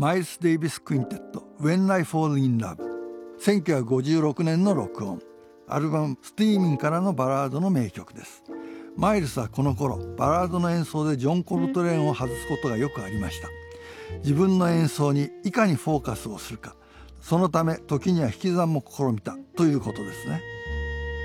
マイルス・デイビス・クインテッド When I Fall in Love、 1956年の録音、アルバムスティーミンからのバラードの名曲です。マイルスはこの頃バラードの演奏でジョン・コルトレーンを外すことがよくありました。自分の演奏にいかにフォーカスをするか、そのため時には引き算も試みたということですね。